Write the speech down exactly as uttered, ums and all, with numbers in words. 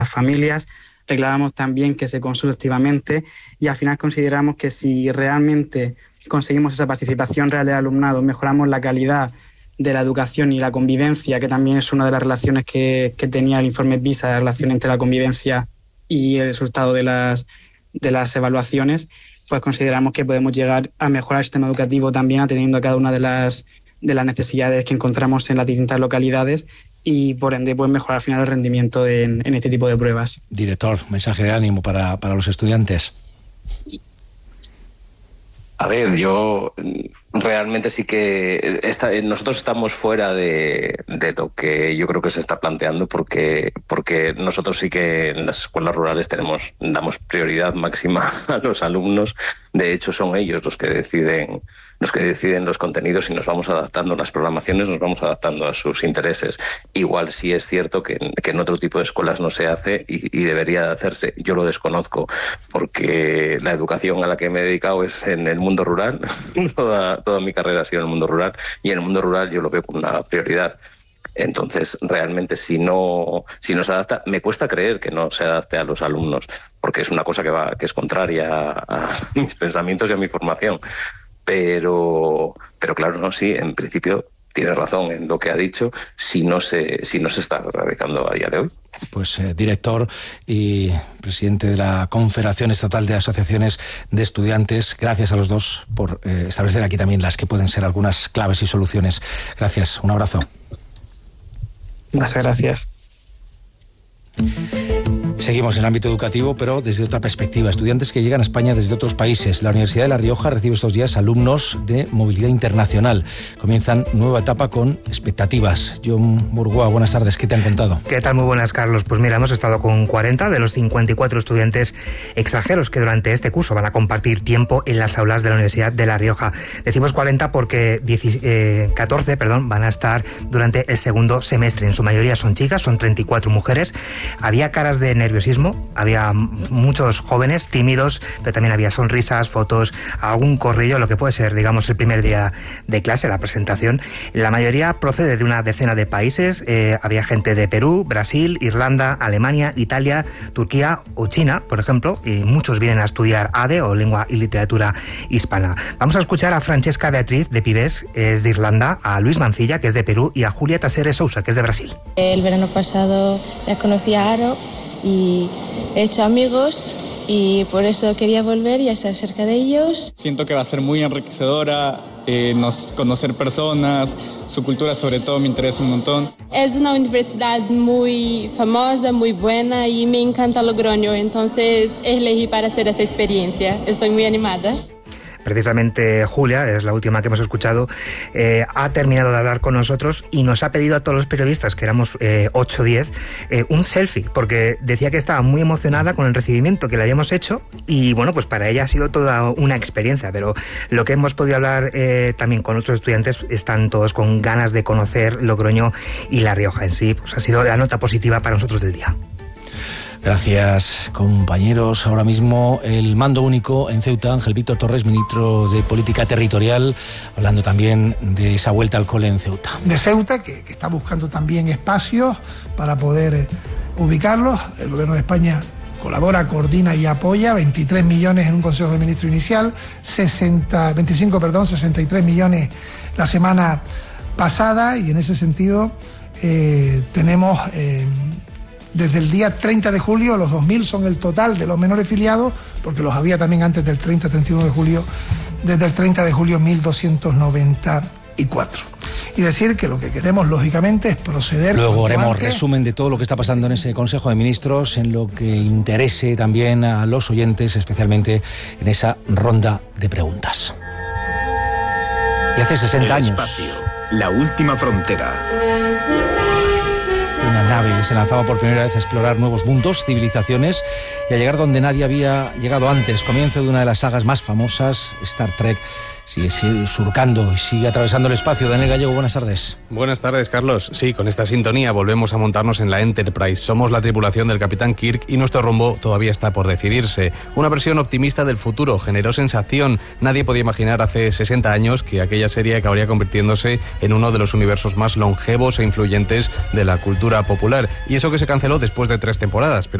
familias, reclamamos también que se consulte activamente y al final consideramos que si realmente conseguimos esa participación real del alumnado, mejoramos la calidad de la educación y la convivencia, que también es una de las relaciones que, que tenía el informe PISA, la relación entre la convivencia y el resultado de las, de las evaluaciones, pues consideramos que podemos llegar a mejorar el sistema educativo también atendiendo a cada una de las, de las necesidades que encontramos en las distintas localidades y por ende pues mejorar al final el rendimiento en, en este tipo de pruebas. Director, mensaje de ánimo para, para los estudiantes. A ver, yo realmente sí que está, nosotros estamos fuera de, de lo que yo creo que se está planteando porque porque nosotros sí que en las escuelas rurales tenemos damos prioridad máxima a los alumnos. De hecho, son ellos los que deciden los que deciden los contenidos y nos vamos adaptando las programaciones, nos vamos adaptando a sus intereses. Igual sí es cierto que, que en otro tipo de escuelas no se hace y, y debería de hacerse. Yo lo desconozco porque la educación a la que me he dedicado es en el mundo rural. toda, toda mi carrera ha sido en el mundo rural y en el mundo rural yo lo veo como una prioridad. Entonces, realmente, si no, si no se adapta, me cuesta creer que no se adapte a los alumnos, porque es una cosa que va, que es contraria a, a mis pensamientos y a mi formación. Pero, pero claro, no, sí, en principio tiene razón en lo que ha dicho, si no se, si no se está realizando a día de hoy. Pues eh, director y presidente de la Confederación Estatal de Asociaciones de Estudiantes, gracias a los dos por eh, establecer aquí también las que pueden ser algunas claves y soluciones. Gracias, un abrazo. Muchas gracias. Seguimos en el ámbito educativo, pero desde otra perspectiva. Estudiantes que llegan a España desde otros países. La Universidad de La Rioja recibe estos días alumnos de movilidad internacional. Comienzan nueva etapa con expectativas. John Burgoa, buenas tardes. ¿Qué te han contado? ¿Qué tal? Muy buenas, Carlos. Pues mira, hemos estado con cuarenta de los cincuenta y cuatro estudiantes extranjeros que durante este curso van a compartir tiempo en las aulas de la Universidad de La Rioja. Decimos cuarenta porque catorce perdón, van a estar durante el segundo semestre. En su mayoría son chicas, son treinta y cuatro mujeres. Había caras de nerviosismo, había muchos jóvenes tímidos, pero también había sonrisas, fotos, algún corrillo, lo que puede ser, digamos, el primer día de clase, la presentación. La mayoría procede de una decena de países. Eh, había gente de Perú, Brasil, Irlanda, Alemania, Italia, Turquía o China, por ejemplo, y muchos vienen a estudiar A D E o Lengua y Literatura Hispana. Vamos a escuchar a Francesca Beatriz de Pibes, es de Irlanda, a Luis Mancilla, que es de Perú, y a Julia Taseres Sousa, que es de Brasil. El verano pasado ya conocí a Aro y he hecho amigos y por eso quería volver y estar cerca de ellos. Siento que va a ser muy enriquecedora, eh, nos, conocer personas, su cultura sobre todo me interesa un montón. Es una universidad muy famosa, muy buena y me encanta Logroño, entonces elegí para hacer esta experiencia. Estoy muy animada. Precisamente Julia, es la última que hemos escuchado, eh, ha terminado de hablar con nosotros y nos ha pedido a todos los periodistas, que éramos eh, ocho o diez, eh, un selfie, porque decía que estaba muy emocionada con el recibimiento que le habíamos hecho y bueno, pues para ella ha sido toda una experiencia, pero lo que hemos podido hablar eh, también con otros estudiantes, están todos con ganas de conocer Logroño y La Rioja en sí, pues ha sido la nota positiva para nosotros del día. Gracias, compañeros. Ahora mismo el mando único en Ceuta, Ángel Víctor Torres, ministro de Política Territorial, hablando también de esa vuelta al cole en Ceuta. De Ceuta, que, que está buscando también espacios para poder ubicarlos. El Gobierno de España colabora, coordina y apoya, veintitrés millones en un Consejo de Ministros inicial, sesenta, veinticinco, perdón, sesenta y tres millones la semana pasada, y en ese sentido eh, tenemos... Eh, Desde el día treinta de julio, los dos mil son el total de los menores filiados, porque los había también antes del treinta, treinta y uno de julio, desde el treinta de julio mil doscientos noventa y cuatro. Y decir que lo que queremos, lógicamente, es proceder... Luego haremos antes. resumen de todo lo que está pasando en ese Consejo de Ministros, en lo que interese también a los oyentes, especialmente en esa ronda de preguntas. Y hace sesenta años... Espacio, la última frontera. Una nave se lanzaba por primera vez a explorar nuevos mundos, civilizaciones y a llegar donde nadie había llegado antes. Comienzo de una de las sagas más famosas, Star Trek, sigue surcando y sigue atravesando el espacio. Daniel Gallego, buenas tardes. Buenas tardes, Carlos. Sí, con esta sintonía volvemos a montarnos en la Enterprise. Somos la tripulación del Capitán Kirk y nuestro rumbo todavía está por decidirse. Una versión optimista del futuro generó sensación. Nadie podía imaginar hace sesenta años que aquella serie acabaría convirtiéndose en uno de los universos más longevos e influyentes de la cultura popular. Y eso que se canceló después de tres temporadas. Pero